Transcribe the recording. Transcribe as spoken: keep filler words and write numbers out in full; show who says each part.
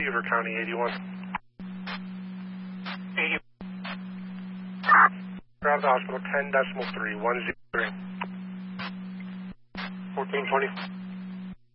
Speaker 1: Beaver County eighty-one.
Speaker 2: eighty.
Speaker 1: Grab the hospital ten decimal three, one zero three.
Speaker 2: fourteen twenty.